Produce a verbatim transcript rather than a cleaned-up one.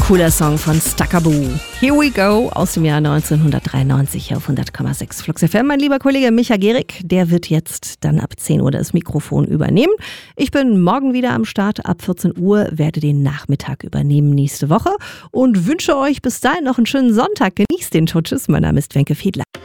Cooler Song von Stakaboo. Here we go aus dem Jahr neunzehnhundertdreiundneunzig hier auf hundert Komma sechs Flux F M. Mein lieber Kollege Micha Gehrig, der wird jetzt dann ab zehn Uhr das Mikrofon übernehmen. Ich bin morgen wieder am Start ab vierzehn Uhr, werde den Nachmittag übernehmen nächste Woche und wünsche euch bis dahin noch einen schönen Sonntag. Genießt den. Tschüss, mein Name ist Wenke Fiedler.